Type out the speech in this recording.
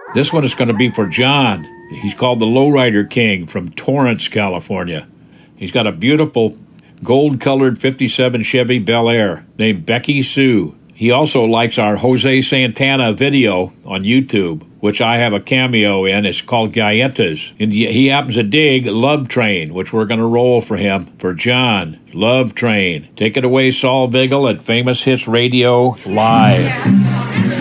This one is going to be for John. He's called the Lowrider King from Torrance, California. He's got a beautiful gold-colored 57 Chevy Bel Air named Becky Sue. He also likes our Jose Santana video on YouTube, which I have a cameo in. It's called Galletas. And he happens to dig Love Train, which we're going to roll for him. For John, Love Train. Take it away, Saul Vigil at Famous Hits Radio Live.